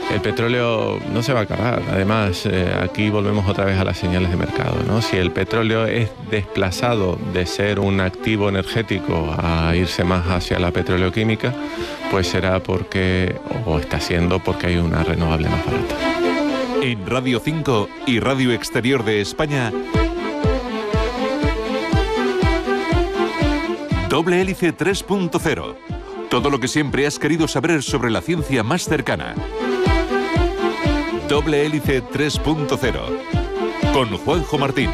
El petróleo no se va a acabar. Además, aquí volvemos otra vez a las señales de mercado, ¿no? Si el petróleo es desplazado de ser un activo energético a irse más hacia la petroleoquímica, pues será porque, o está siendo porque hay una renovable más barata. En Radio 5 y Radio Exterior de España, Doble Hélice 3.0. Todo lo que siempre has querido saber sobre la ciencia más cercana. Doble Hélice 3.0. Con Juanjo Martín.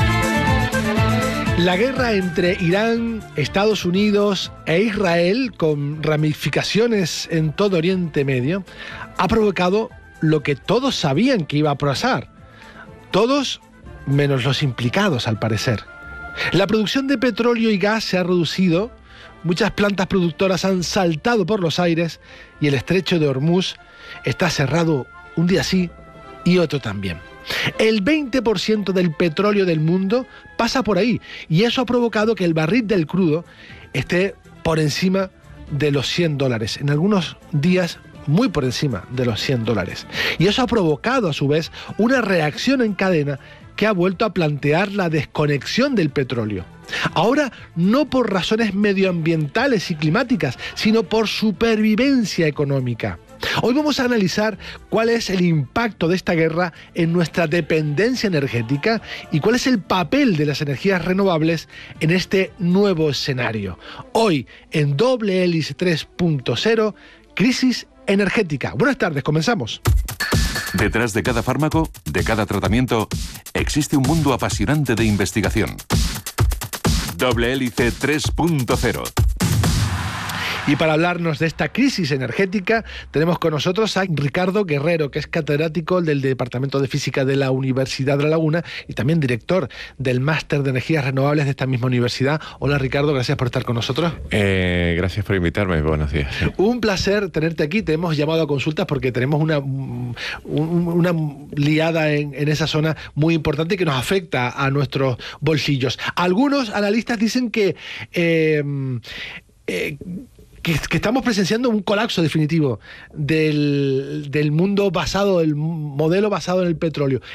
La guerra entre Irán, Estados Unidos e Israel, con ramificaciones en todo Oriente Medio, ha provocado lo que todos sabían que iba a pasar. Todos menos los implicados, al parecer. La producción de petróleo y gas se ha reducido, muchas plantas productoras han saltado por los aires y el estrecho de Hormuz está cerrado un día sí y otro también. El 20% del petróleo del mundo pasa por ahí y eso ha provocado que el barril del crudo esté por encima de los $100, en algunos días muy por encima de los $100. Y eso ha provocado a su vez una reacción en cadena que ha vuelto a plantear la desconexión del petróleo. Ahora no por razones medioambientales y climáticas, sino por supervivencia económica. Hoy vamos a analizar cuál es el impacto de esta guerra en nuestra dependencia energética y cuál es el papel de las energías renovables en este nuevo escenario. Hoy, en Doble Hélice 3.0, crisis energética. Buenas tardes, comenzamos. Detrás de cada fármaco, de cada tratamiento, existe un mundo apasionante de investigación. Doble Hélice 3.0. Y para hablarnos de esta crisis energética, tenemos con nosotros a Ricardo Guerrero, que es catedrático del Departamento de Física de la Universidad de La Laguna y también director del Máster de Energías Renovables de esta misma universidad. Hola Ricardo, gracias por estar con nosotros. Gracias por invitarme, buenos días. Un placer tenerte aquí, te hemos llamado a consultas porque tenemos una liada en esa zona muy importante que nos afecta a nuestros bolsillos. Algunos analistas dicen que estamos presenciando un colapso definitivo del mundo basado, del modelo basado en el petróleo.